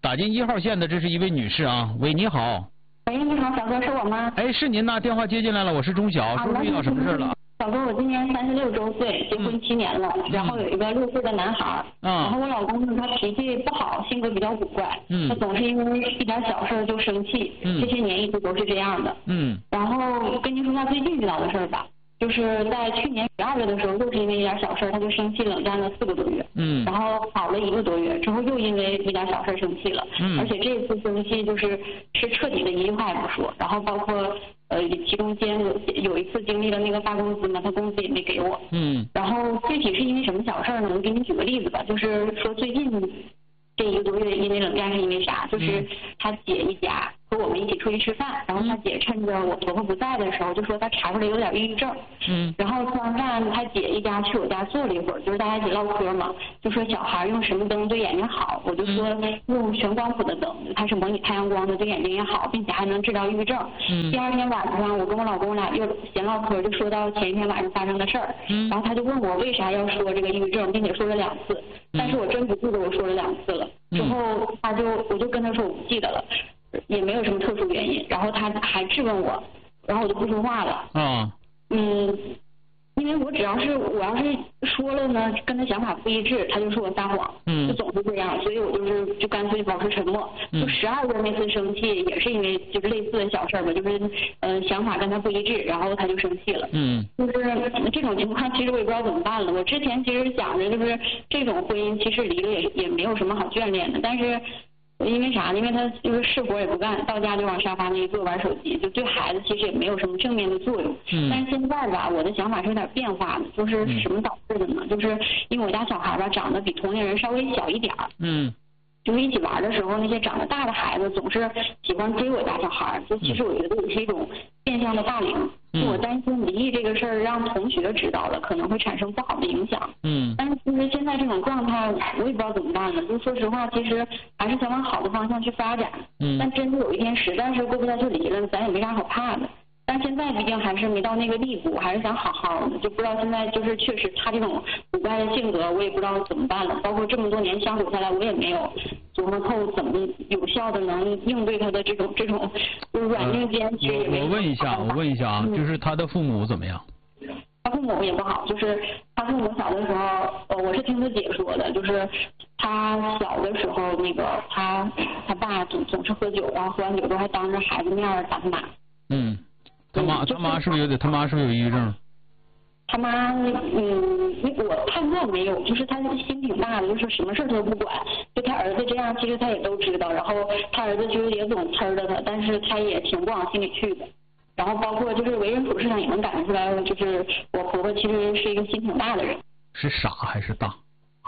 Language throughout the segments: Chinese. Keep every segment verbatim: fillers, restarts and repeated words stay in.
打进一号线的这是一位女士啊，喂，你好。 喂，你好，小哥，是我吗？ 哎，是您呐，电话接进来了，我是钟晓，说说遇到什么事了？ 小哥，我今年三十六周岁，结婚七年了，嗯、然后有一个六岁的男孩。嗯。然后我老公呢，他脾气不好，性格比较古怪。嗯。他总是因为一点小事就生气。嗯。这些年一直都是这样的。嗯。然后跟您说下最近遇到的事儿吧。就是在去年十二月的时候，又是因为一点小事，他就生气冷战了四个多月。嗯。然后好了一个多月之后，又因为一点小事生气了。嗯。而且这次生气就是是彻底的一句话也不说，然后包括呃其中间有有一次经历了那个发工资嘛，他工资也没给我。嗯。然后具体是因为什么小事呢？我给你举个例子吧，就是说最近这一个多月因为冷战是因为啥？就是他姐一家和我们一起出去吃饭，然后他姐趁着我婆婆不在的时候，就说他查出来有点抑郁症。嗯。然后吃完饭，他姐一家去我家坐了一会儿，就是大家一起唠嗑嘛，就说小孩用什么灯对眼睛好，我就说用全光谱的灯，它是模拟太阳光的，对眼睛也好，并且还能治疗抑郁症。嗯。第二天晚上，我跟我老公俩又闲唠嗑，就说到前一天晚上发生的事儿。嗯。然后他就问我为啥要说这个抑郁症，并且说了两次，但是我真不记得我说了两次了。之后他就我就跟他说我不记得了。也没有什么特殊原因，然后他还质问我，然后我就不说话了。啊。嗯，因为我只要是我要是说了呢，跟他想法不一致，他就说我撒谎。嗯。就总是这样，所以我就是就干脆保持沉默。嗯。就十二月那次生气也是因为就是类似的小事吧，就是呃想法跟他不一致，然后他就生气了。嗯。就是这种情况，其实我也不知道怎么办了。我之前其实想着就是这种婚姻其实离了也也没有什么好眷恋的，但是。因为啥？因为他就是事活也不干，到家就往沙发那一坐玩手机，就对孩子其实也没有什么正面的作用。嗯。但是现在吧，我的想法是有点变化的，就是什么导致的呢？就是因为我家小孩吧长得比同龄人稍微小一点儿。嗯。就是一起玩的时候，那些长得大的孩子总是喜欢追我家小孩，就其实我觉得也是一种变相的霸凌。嗯。我担心离异这个事儿让同学知道了，可能会产生不好的影响。嗯。但是其实现在这种状态，我也不知道怎么办了。就说实话，其实还是想往好的方向去发展。嗯。但真的有一天实在是过不下去离了，咱也没啥好怕的。但现在毕竟还是没到那个地步，还是想好好的，就不知道现在就是确实他这种古怪的性格，我也不知道怎么办了。包括这么多年相处下来，我也没有琢磨透怎么有效的能应对他的这种这种软硬兼施。 我我问一下，我问一下啊，嗯、就是他的父母怎么样？ 他父母也不好，就是他父母小的时候，呃，我是听他姐说的，就是他小的时候那个他他爸总总是喝酒，然后喝完酒之后还当着孩子面打他妈。嗯。 他妈，他妈是不是有点？他妈是不是有抑郁症？ 他妈，嗯，我判断没有，就是他心挺大的，就是什么事他都不管。就他儿子这样，其实他也都知道。然后他儿子就是也总呲着他，但是他也挺不往心里去的。然后包括就是为人处事上也能感觉出来，就是我婆婆其实是一个心挺大的人。 是傻还是大？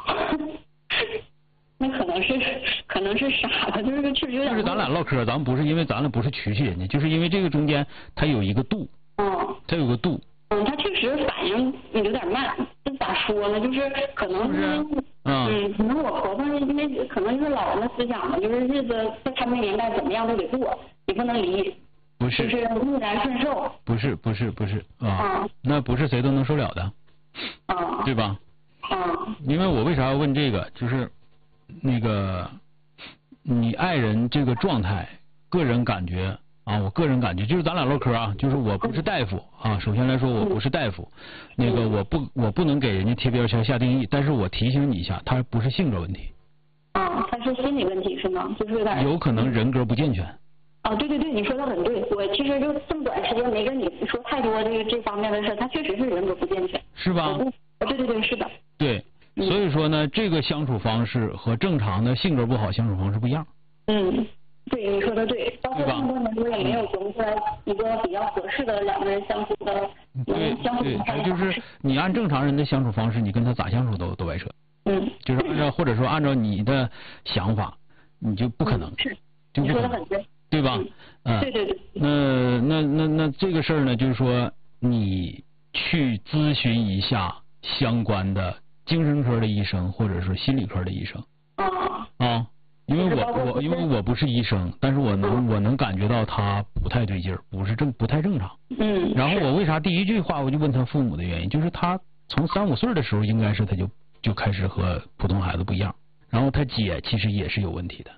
那可能是可能是傻的，就是确实有点。 就是咱俩唠嗑，咱们不是因为咱俩不是蛐蛐人家，就是因为这个中间它有一个度。嗯。它有个度。 嗯，他确实反应有点慢，这咋说呢？就是可能是，嗯，嗯，可能我婆婆因为可能就是老人的思想嘛，就是日子在他们年代怎么样都得过，也不能离。 不是。 就是逆来顺受。 不是不是不是啊，那不是谁都能受了的。啊。对吧？啊。因为我为啥要问这个？就是那个你爱人这个状态，个人感觉。啊，我个人感觉就是咱俩唠嗑啊，就是我不是大夫啊。首先来说，我不是大夫，那个我不我不能给人家贴标签下定义，但是我提醒你一下，他不是性格问题。 啊，他是心理问题是吗？就是有点。 有可能人格不健全。 啊，对对对，你说的很对。我其实就这么短时间没跟你说太多这个这方面的事，他确实是人格不健全。 是吧？ 对对对，是的。 对，所以说呢，这个相处方式和正常的性格不好相处方式不一样。 嗯。对，你说的对，包括这么多年我也没有琢磨出来一个比较合适的两个人相处的对相处的方式。 就是你按正常人的相处方式，你跟他咋相处都都白扯。嗯。就是按照或者说按照你的想法，你就不可能。 是。 就不可能。对吧？ 嗯。对对对。 那那那那这个事儿呢，就是说你去咨询一下相关的精神科的医生，或者是心理科的医生。啊。啊。因为我我因为我不是医生，但是我能我能感觉到他不太对劲儿，不是正不太正常。嗯。然后我为啥第一句话我就问他父母的原因，就是他从三五岁的时候应该是他就就开始和普通孩子不一样，然后他姐其实也是有问题的。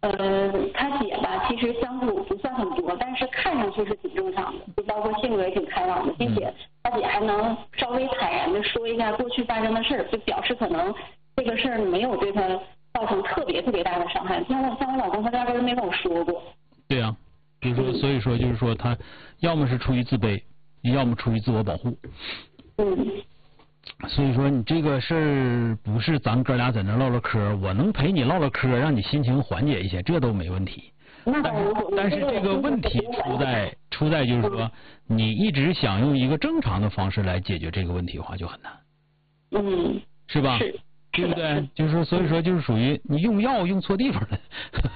呃，他姐吧，其实相处不算很多，但是看上去是挺正常的，就包括性格也挺开朗的，并且他姐还能稍微坦然的说一下过去发生的事儿，就表示可能这个事儿没有对他造成特别特别大的伤害。像我像我老公，他压根儿没跟我说过。 对呀、啊，就是说，所以说就是说，他要么是出于自卑，要么出于自我保护。 嗯。 所以说你这个事儿不是咱哥俩在那唠唠嗑，我能陪你唠唠嗑，让你心情缓解一些，这都没问题。但是但是这个问题出在出在就是说，你一直想用一个正常的方式来解决这个问题的话就很难。 嗯。 是吧？ 是。 对不对？就是所以说就是属于你用药用错地方了。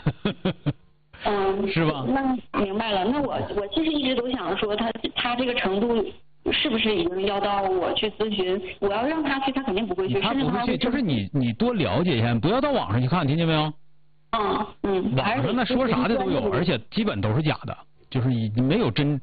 嗯。 是吧？ 那明白了。那我我其实一直都想说他他这个程度。是不是已经要到我去咨询？我要让他去，他肯定不会去。 他不会去，就是你你多了解一下，不要到网上去看，听见没有？ 嗯嗯。 网上那说啥的都有，而且基本都是假的，就是你没有真